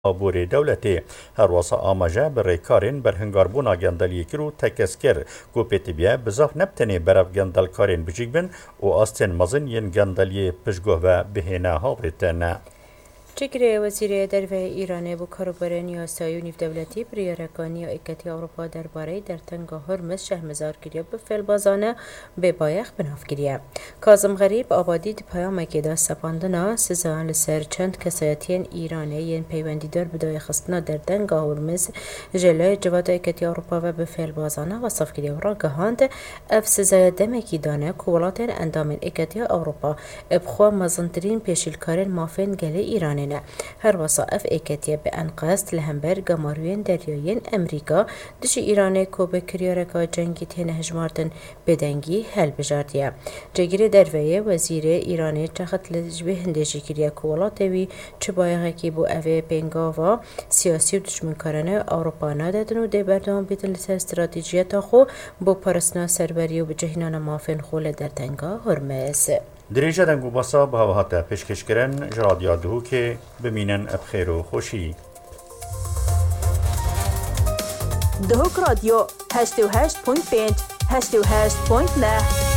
بوری دولتی هر واسه آماجه برای کارین بر هنگاربونا گندلی کرو تکس کر گوپیتی بیا بزاف نبتنی برف گندل کارین بجیگ بن و آستین مزن ین گندلی پشگوه و بهینه هاوریتن. چکره وزیر دروه ایران بو کاروبار نیاسایی و نیف دولتی پریارکانی ایکتی اروپا درباره در تنگا هرمز شهمزار کریه به فلبازانه به بایخ بناف کریه. کاظم غریب آبادی دی پیام که سپاندنا سزان لسر چند کسایتین ایرانی ین پیوندیدار بدای خستنا در تنگا هرمز جلوی جواد ایکتی اروپا و به فلبازانه وصف کریه و را گهاند اف سزای دمکی دانه کولاتین اندامین ایکتی اروپا ابخوا مزندرین پیشیلکارین مافین گلی ایرانی هر وصائف ایکتیه به انقاست لهمبر گماروین دریاین امریکا دش ایران کو به کریارکا جنگی تین هجمارتن بدنگی هل بجاردیه. جگیری درویه وزیر ایرانی چخت لجبه هندشی کریا کولاتوی چه بایغه کی بو اوه پینگاوا سیاسی و دشمنکارانه اروپا ناددن و دی بردام بیتن لسر استراتیجیت خو بو پرسنا سربری و بجهنان مافن خول در تنگا هرمز. دریجه دنگو باسا به هواهات پیشکش کرن جرادیا دهو که بمینن ابخیر و خوشی. دهوک رادیو 88.5 88.9